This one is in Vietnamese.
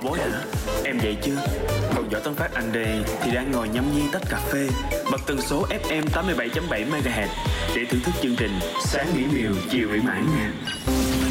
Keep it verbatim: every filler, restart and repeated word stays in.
bối hả? Em dậy chưa? Còn Võ Tấn Phát anh đây thì đang ngồi nhâm nhi tách cà phê, bật tần số ép em tám mươi bảy chấm bảy MHz để thưởng thức chương trình Sáng mỹ miều chiều mỹ mãn nha.